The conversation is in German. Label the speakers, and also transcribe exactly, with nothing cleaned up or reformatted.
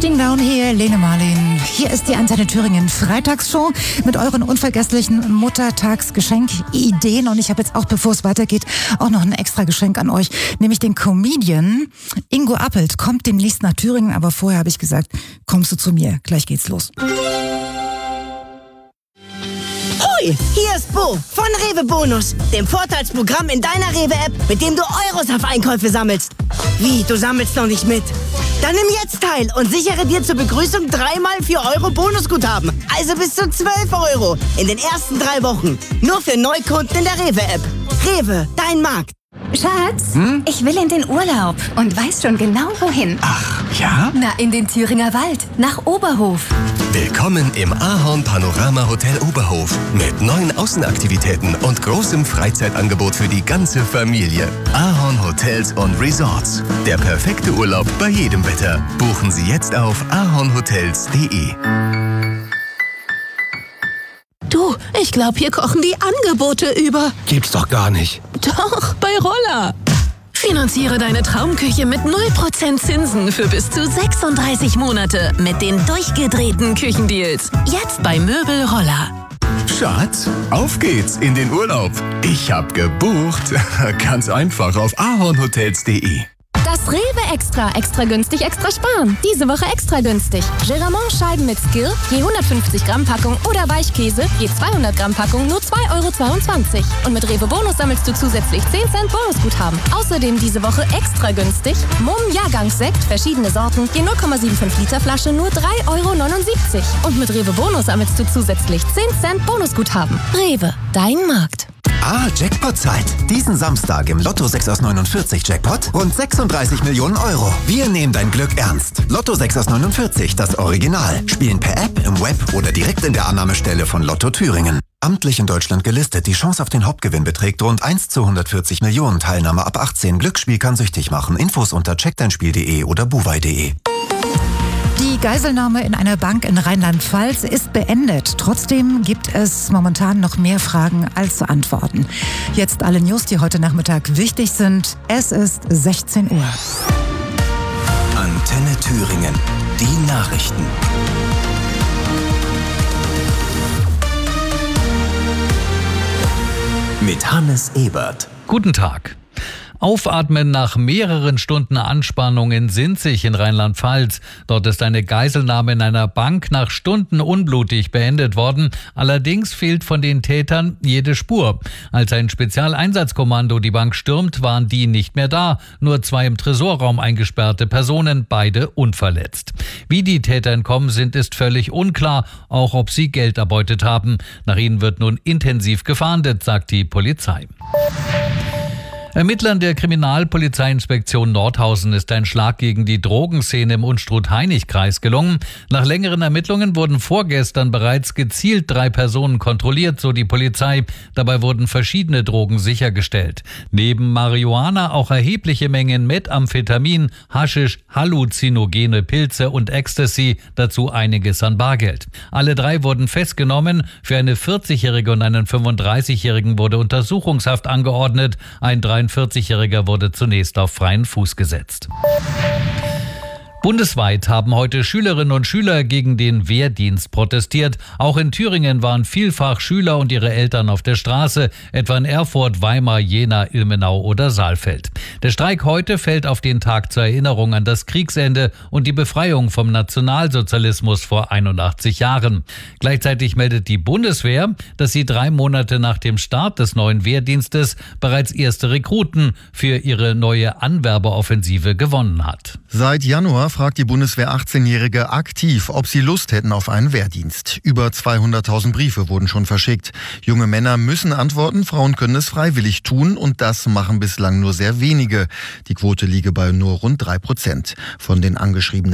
Speaker 1: Machine Down hier, Lene Marlin. Hier ist die Antenne Thüringen Freitagsshow mit euren unvergesslichen Muttertagsgeschenk-Ideen. Und ich habe jetzt auch, bevor es weitergeht, auch noch ein extra Geschenk an euch, nämlich den Comedian Ingo Appelt. Kommt demnächst nach Thüringen, aber vorher habe ich gesagt, kommst du zu mir. Gleich geht's los.
Speaker 2: Hoi, hier ist Bo von Rewe Bonus, dem Vorteilsprogramm in deiner Rewe-App, mit dem du Euros auf Einkäufe sammelst. Wie, du sammelst noch nicht mit? Dann nimm jetzt teil und sichere dir zur Begrüßung dreimal vier Euro Bonusguthaben. Also bis zu zwölf Euro in den ersten drei Wochen. Nur für Neukunden in der Rewe-App. Rewe, dein Markt.
Speaker 3: Schatz,
Speaker 4: Hm?
Speaker 3: ich will in den Urlaub und weiß schon genau wohin.
Speaker 4: Ach, ja?
Speaker 3: Na, in den Thüringer Wald, nach Oberhof.
Speaker 5: Willkommen im Ahorn Panorama Hotel Oberhof mit neuen Außenaktivitäten und großem Freizeitangebot für die ganze Familie. Ahorn Hotels und Resorts. Der perfekte Urlaub bei jedem Wetter. Buchen Sie jetzt auf ahornhotels punkt de.
Speaker 6: Du, ich glaube, hier kochen die Angebote über.
Speaker 4: Gibt's doch gar nicht.
Speaker 6: Doch, bei Roller. Finanziere deine Traumküche mit null Prozent Zinsen für bis zu sechsunddreißig Monate mit den durchgedrehten Küchendeals. Jetzt bei Möbel Roller.
Speaker 5: Schatz, auf geht's in den Urlaub. Ich hab gebucht. Ganz einfach auf ahornhotels punkt de.
Speaker 7: Das Rewe Extra. Extra günstig, extra sparen. Diese Woche extra günstig. Geramont-Scheiben mit Skill, je hundertfünfzig Gramm Packung oder Weichkäse, je zweihundert Gramm Packung, nur zwei Euro zweiundzwanzig. Und mit Rewe Bonus sammelst du zusätzlich zehn Cent Bonusguthaben. Außerdem diese Woche extra günstig. Mumm Jahrgangssekt, verschiedene Sorten, je null Komma fünfundsiebzig Liter Flasche, nur drei Euro neunundsiebzig. Und mit Rewe Bonus sammelst du zusätzlich zehn Cent Bonusguthaben. Rewe, dein Markt.
Speaker 8: Ah, Jackpot-Zeit. Diesen Samstag im Lotto sechs aus neunundvierzig Jackpot rund sechsunddreißig Millionen Euro. Wir nehmen dein Glück ernst. Lotto sechs aus neunundvierzig, das Original. Spielen per App, im Web oder direkt in der Annahmestelle von Lotto Thüringen. Amtlich in Deutschland gelistet. Die Chance auf den Hauptgewinn beträgt rund eins zu hundertvierzig Millionen. Teilnahme ab achtzehn. Glücksspiel kann süchtig machen. Infos unter check dein spiel punkt de oder buwei punkt de.
Speaker 1: Die Geiselnahme in einer Bank in Rheinland-Pfalz ist beendet. Trotzdem gibt es momentan noch mehr Fragen als Antworten. Jetzt alle News, die heute Nachmittag wichtig sind. Es ist sechzehn Uhr.
Speaker 5: Antenne Thüringen. Die Nachrichten. Mit Hannes Ebert.
Speaker 9: Guten Tag. Aufatmen nach mehreren Stunden Anspannung in Sinzig in Rheinland-Pfalz. Dort ist eine Geiselnahme in einer Bank nach Stunden unblutig beendet worden. Allerdings fehlt von den Tätern jede Spur. Als ein Spezialeinsatzkommando die Bank stürmt, waren die nicht mehr da. Nur zwei im Tresorraum eingesperrte Personen, beide unverletzt. Wie die Täter entkommen sind, ist völlig unklar, auch ob sie Geld erbeutet haben. Nach ihnen wird nun intensiv gefahndet, sagt die Polizei. Ermittlern der Kriminalpolizeiinspektion Nordhausen ist ein Schlag gegen die Drogenszene im Unstrut-Hainich-Kreis gelungen. Nach längeren Ermittlungen wurden vorgestern bereits gezielt drei Personen kontrolliert, so die Polizei. Dabei wurden verschiedene Drogen sichergestellt. Neben Marihuana auch erhebliche Mengen Methamphetamin, Haschisch, halluzinogene Pilze und Ecstasy, dazu einiges an Bargeld. Alle drei wurden festgenommen. Für eine vierzigjährige und einen fünfunddreißigjährigen wurde Untersuchungshaft angeordnet. Ein dreiundvierzigjähriger wurde zunächst auf freien Fuß gesetzt. Bundesweit haben heute Schülerinnen und Schüler gegen den Wehrdienst protestiert. Auch in Thüringen waren vielfach Schüler und ihre Eltern auf der Straße, etwa in Erfurt, Weimar, Jena, Ilmenau oder Saalfeld. Der Streik heute fällt auf den Tag zur Erinnerung an das Kriegsende und die Befreiung vom Nationalsozialismus vor einundachtzig Jahren. Gleichzeitig meldet die Bundeswehr, dass sie drei Monate nach dem Start des neuen Wehrdienstes bereits erste Rekruten für ihre neue Anwerbeoffensive gewonnen hat.
Speaker 10: Seit Januar fragt die Bundeswehr achtzehnjährige aktiv, ob sie Lust hätten auf einen Wehrdienst. Über zweihunderttausend Briefe wurden schon verschickt. Junge Männer müssen antworten, Frauen können es freiwillig tun und das machen bislang nur sehr wenige. Die Quote liege bei nur rund drei Prozent. Von den angeschriebenen